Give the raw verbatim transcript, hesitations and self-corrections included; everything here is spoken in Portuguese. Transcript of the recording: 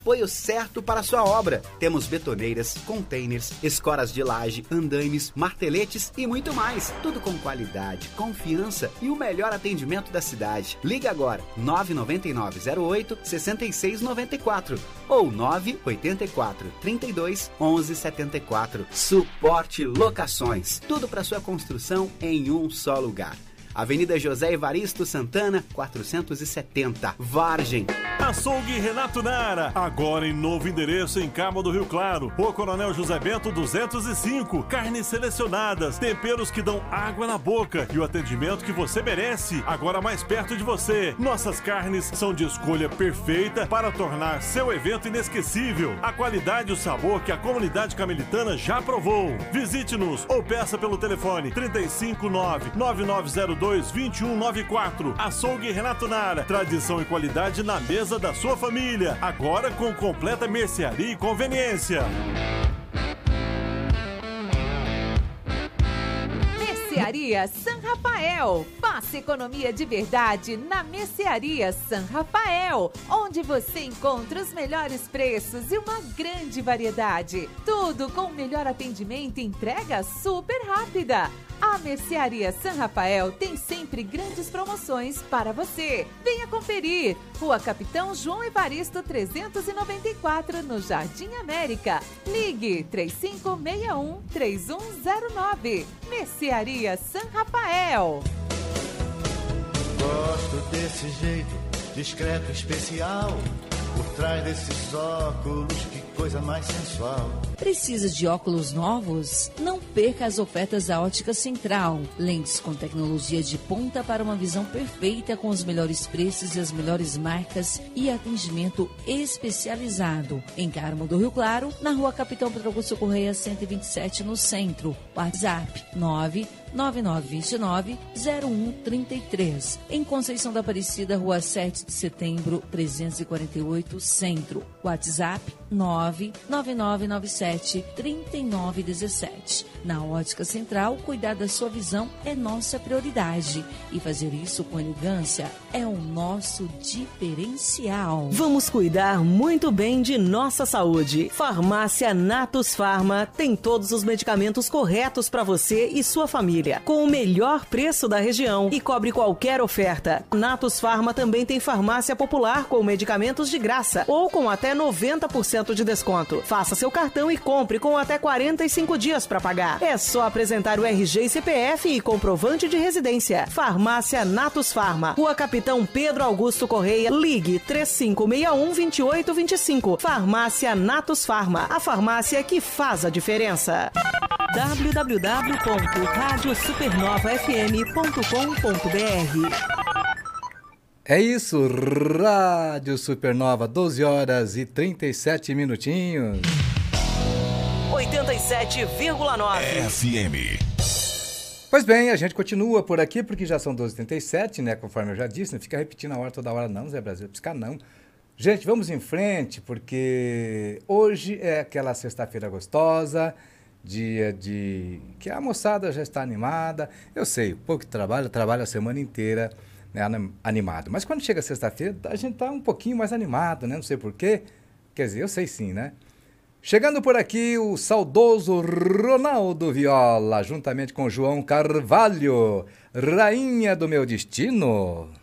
Apoio certo para a sua obra. Temos betoneiras, containers, escoras de laje, andaimes, marteletes e muito mais. Tudo com qualidade, confiança e o melhor atendimento da cidade. Liga agora, nove nove nove zero oito seis seis nove quatro ou nove oito quatro, trinta e dois, onze setenta e quatro. Suporte Locações. Tudo para sua construção em um só lugar. Avenida José Evaristo Santana, quatrocentos e setenta, Vargem. Açougue Renato Nara, agora em novo endereço em Carmo do Rio Claro. Rua Coronel José Bento duzentos e cinco. Carnes selecionadas, temperos que dão água na boca e o atendimento que você merece, agora mais perto de você. Nossas carnes são de escolha perfeita para tornar seu evento inesquecível. A qualidade e o sabor que a comunidade camelitana já provou. Visite-nos ou peça pelo telefone trinta e cinco nove, nove nove zero dois, dois um nove quatro. Açougue Renato Nara, tradição e qualidade na mesa da sua família, agora com completa mercearia e conveniência. Mercearia San Rafael. Faça economia de verdade na Mercearia San Rafael, onde você encontra os melhores preços e uma grande variedade. Tudo com o melhor atendimento e entrega super rápida. A Mercearia San Rafael tem sempre grandes promoções para você. Venha conferir. Rua Capitão João Evaristo trezentos e noventa e quatro, no Jardim América. Ligue três cinco seis um, três um zero nove. Mercearia San Rafael. Gosto desse jeito discreto e especial. Por trás desses óculos, que coisa mais sensual. Precisa de óculos novos? Não perca as ofertas da Ótica Central. Lentes com tecnologia de ponta para uma visão perfeita, com os melhores preços e as melhores marcas e atendimento especializado. Em Carmo do Rio Claro, na Rua Capitão Pedro Augusto Correia cento e vinte e sete, no centro. WhatsApp nove nove nove dois nove, zero um três três. Em Conceição da Aparecida, Rua sete de setembro, trezentos e quarenta e oito, Centro. WhatsApp nove nove nove nove sete, três nove um sete. Na Ótica Central, cuidar da sua visão é nossa prioridade. E fazer isso com elegância é o nosso diferencial. Vamos cuidar muito bem de nossa saúde. Farmácia Natus Farma tem todos os medicamentos corretos para você e sua família, com o melhor preço da região e cobre qualquer oferta. Natus Farma também tem farmácia popular com medicamentos de graça ou com até noventa por cento de desconto. Faça seu cartão e compre com até quarenta e cinco dias para pagar. É só apresentar o R G e C P F e comprovante de residência. Farmácia Natus Farma, Rua Capitão Pedro Augusto Correia, ligue três cinco seis um, dois oito dois cinco. Farmácia Natus Farma, a farmácia que faz a diferença. w w w ponto rádio supernova f m ponto com ponto b r. É isso, Rádio Supernova, doze horas e trinta e sete minutinhos. oitenta e sete vírgula nove F M. Pois bem, a gente continua por aqui, porque já são doze e trinta e sete, né? Conforme eu já disse, não fica repetindo a hora toda hora não, Zé Brasil, piscar não. Gente, vamos em frente, porque hoje é aquela sexta-feira gostosa, dia de... que a moçada já está animada. Eu sei, o pouco que trabalha, trabalha a semana inteira, né, animado. Mas quando chega sexta-feira, a gente tá um pouquinho mais animado, né? Não sei porquê. Quer dizer, eu sei sim, né? Chegando por aqui, o saudoso Ronaldo Viola, juntamente com João Carvalho, Rainha do Meu Destino.